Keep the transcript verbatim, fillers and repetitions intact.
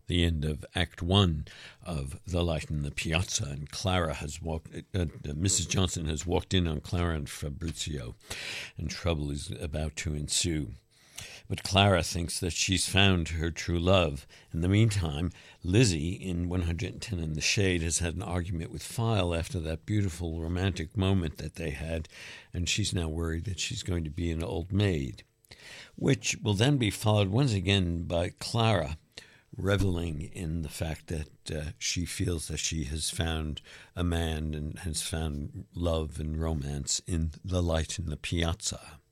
the end of Act One of The Light in the Piazza, and Clara has walked, uh, Missus Johnson has walked in on Clara and Fabrizio, and trouble is about to ensue. But Clara thinks that she's found her true love. In the meantime, Lizzie, in one hundred ten in the Shade, has had an argument with File after that beautiful romantic moment that they had, and she's now worried that she's going to be an old maid, which will then be followed once again by Clara reveling in the fact that uh, she feels that she has found a man and has found love and romance in The Light in the Piazza.